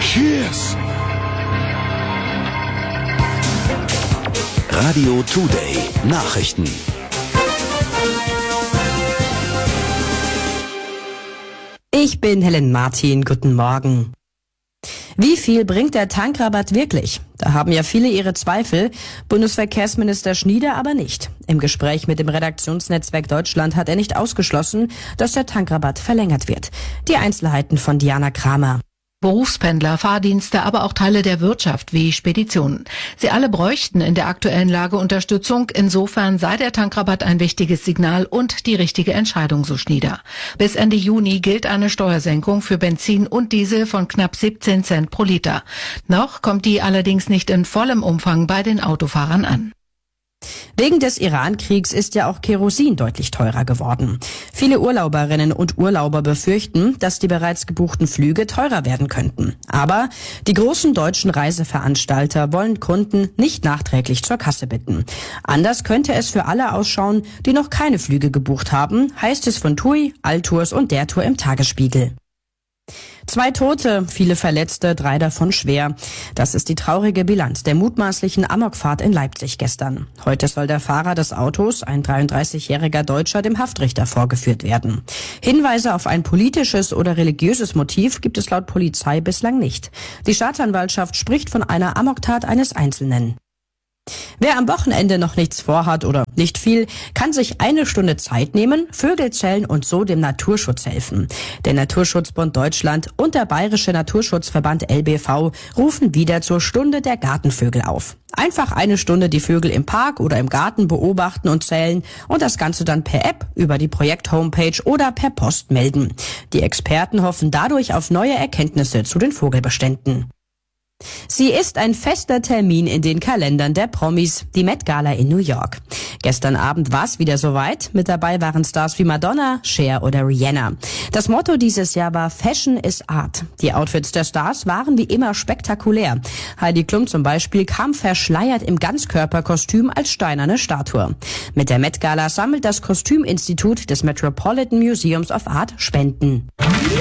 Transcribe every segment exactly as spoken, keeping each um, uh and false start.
Cheers! Radio Today Nachrichten. Ich bin Helen Martin, guten Morgen. Wie viel bringt der Tankrabatt wirklich? Da haben ja viele ihre Zweifel, Bundesverkehrsminister Schnieder aber nicht. Im Gespräch mit dem Redaktionsnetzwerk Deutschland hat er nicht ausgeschlossen, dass der Tankrabatt verlängert wird. Die Einzelheiten von Diana Kramer. Berufspendler, Fahrdienste, aber auch Teile der Wirtschaft wie Speditionen. Sie alle bräuchten in der aktuellen Lage Unterstützung. Insofern sei der Tankrabatt ein wichtiges Signal und die richtige Entscheidung, so Schnieder. Bis Ende Juni gilt eine Steuersenkung für Benzin und Diesel von knapp siebzehn Cent pro Liter. Noch kommt die allerdings nicht in vollem Umfang bei den Autofahrern an. Wegen des Iran-Kriegs ist ja auch Kerosin deutlich teurer geworden. Viele Urlauberinnen und Urlauber befürchten, dass die bereits gebuchten Flüge teurer werden könnten. Aber die großen deutschen Reiseveranstalter wollen Kunden nicht nachträglich zur Kasse bitten. Anders könnte es für alle ausschauen, die noch keine Flüge gebucht haben, heißt es von TUI, Altours und der Tour im Tagesspiegel. Zwei Tote, viele Verletzte, drei davon schwer. Das ist die traurige Bilanz der mutmaßlichen Amokfahrt in Leipzig gestern. Heute soll der Fahrer des Autos, ein dreiunddreißigjähriger Deutscher, dem Haftrichter vorgeführt werden. Hinweise auf ein politisches oder religiöses Motiv gibt es laut Polizei bislang nicht. Die Staatsanwaltschaft spricht von einer Amoktat eines Einzelnen. Wer am Wochenende noch nichts vorhat oder nicht viel, kann sich eine Stunde Zeit nehmen, Vögel zählen und so dem Naturschutz helfen. Der Naturschutzbund Deutschland und der Bayerische Naturschutzverband L B V rufen wieder zur Stunde der Gartenvögel auf. Einfach eine Stunde die Vögel im Park oder im Garten beobachten und zählen und das Ganze dann per App, über die Projekt-Homepage oder per Post melden. Die Experten hoffen dadurch auf neue Erkenntnisse zu den Vogelbeständen. Sie ist ein fester Termin in den Kalendern der Promis, die Met Gala in New York. Gestern Abend war es wieder soweit. Mit dabei waren Stars wie Madonna, Cher oder Rihanna. Das Motto dieses Jahr war Fashion is Art. Die Outfits der Stars waren wie immer spektakulär. Heidi Klum zum Beispiel kam verschleiert im Ganzkörperkostüm als steinerne Statue. Mit der Met Gala sammelt das Kostüminstitut des Metropolitan Museums of Art Spenden.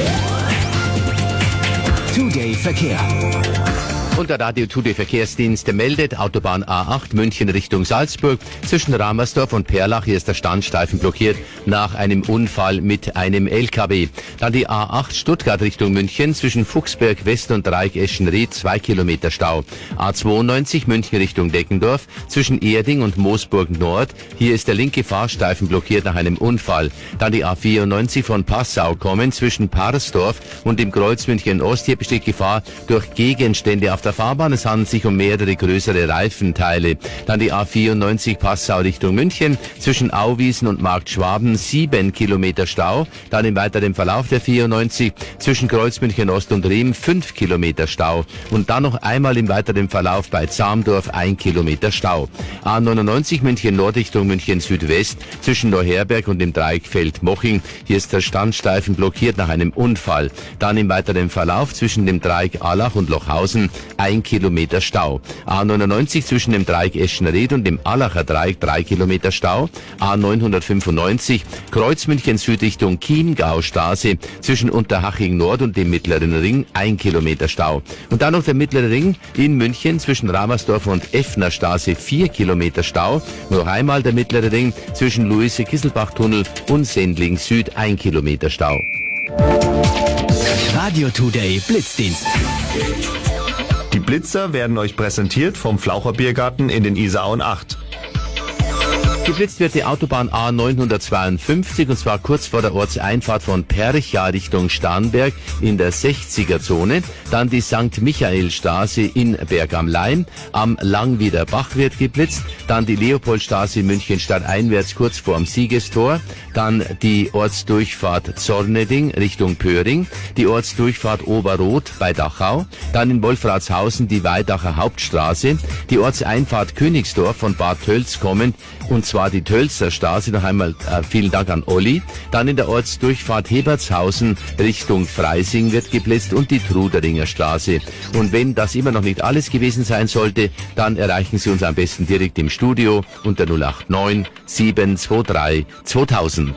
Today Verkehr. Und der Radio Today Verkehrsdienst meldet Autobahn A acht München Richtung Salzburg. Zwischen Ramersdorf und Perlach hier ist der Standstreifen blockiert nach einem Unfall mit einem L K W. Dann die A acht Stuttgart Richtung München zwischen Fuchsberg West und Dreieck Eschenried zwei Kilometer Stau. A zweiundneunzig München Richtung Deckendorf zwischen Erding und Moosburg Nord. Hier ist der linke Fahrstreifen blockiert nach einem Unfall. Dann die A vierundneunzig von Passau kommen zwischen Parsdorf und dem Kreuz München Ost. Hier besteht Gefahr durch Gegenstände auf der Fahrbahn. Es handelt sich um mehrere größere Reifenteile. Dann die A vierundneunzig Passau Richtung München zwischen Auwiesen und Markt Schwaben sieben Kilometer Stau. Dann im weiteren Verlauf der vierundneunzig zwischen Kreuz München Ost und Riem fünf Kilometer Stau. Und dann noch einmal im weiteren Verlauf bei Zamdorf ein Kilometer Stau. A neunundneunzig München Nord Richtung München Südwest zwischen Neuherberg und dem Dreieck Feldmoching. Hier ist der Standstreifen blockiert nach einem Unfall. Dann im weiteren Verlauf zwischen dem Dreieck Allach und Lochhausen ein Kilometer Stau. A neunundneunzig zwischen dem Dreieck Eschenried und dem Allacher Dreieck drei Kilometer Stau. A neunhundertfünfundneunzig Kreuz München Süd Richtung Chiemgaustraße zwischen Unterhaching Nord und dem Mittleren Ring ein Kilometer Stau. Und dann noch der Mittlere Ring in München zwischen Ramersdorf und Effnerstraße vier Kilometer Stau. Noch einmal der Mittlere Ring zwischen Luise-Kisselbach-Tunnel und Sendling Süd ein Kilometer Stau. Radio Today Blitzdienst. Die Blitzer werden euch präsentiert vom Flaucher Biergarten in den Isarauen acht. Geblitzt wird die Autobahn A neunhundertzweiundfünfzig und zwar kurz vor der Ortseinfahrt von Percha Richtung Starnberg in der sechziger Zone. Dann die Sankt Michaelstraße in Berg am Laim. Am Langwieder Bach wird geblitzt. Dann die Leopoldstraße München stadteinwärts kurz vorm Siegestor. Dann die Ortsdurchfahrt Zorneding Richtung Pöring. Die Ortsdurchfahrt Oberroth bei Dachau. Dann in Wolfratshausen die Weidacher Hauptstraße. Die Ortseinfahrt Königsdorf von Bad Tölz kommend. Und zwar die Tölzer Straße, noch einmal äh, vielen Dank an Olli. Dann in der Ortsdurchfahrt Hebertshausen Richtung Freising wird geblitzt und die Truderinger Straße. Und wenn das immer noch nicht alles gewesen sein sollte, dann erreichen Sie uns am besten direkt im Studio unter null acht neun sieben zwei drei zweitausend.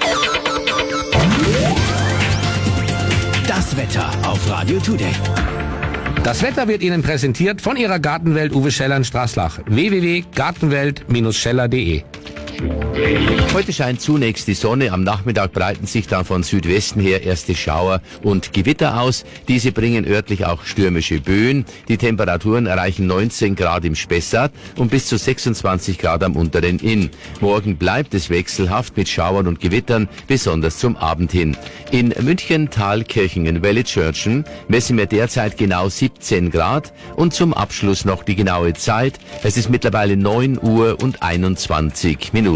Das Wetter auf Radio Today. Das Wetter wird Ihnen präsentiert von Ihrer Gartenwelt Uwe Scheller in Straßlach. w w w punkt gartenwelt Bindestrich scheller punkt de. Heute scheint zunächst die Sonne, am Nachmittag breiten sich dann von Südwesten her erste Schauer und Gewitter aus. Diese bringen örtlich auch stürmische Böen. Die Temperaturen erreichen neunzehn Grad im Spessart und bis zu sechsundzwanzig Grad am unteren Inn. Morgen bleibt es wechselhaft mit Schauern und Gewittern, besonders zum Abend hin. In München, Thalkirchen, Wellitzschörtchen messen wir derzeit genau siebzehn Grad und zum Abschluss noch die genaue Zeit. Es ist mittlerweile neun Uhr und einundzwanzig Minuten.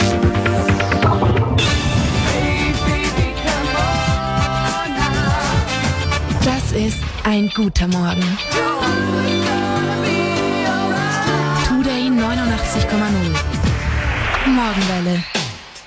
Das ist ein guter Morgen. Today neunundachtzig Komma null. Morgenwelle.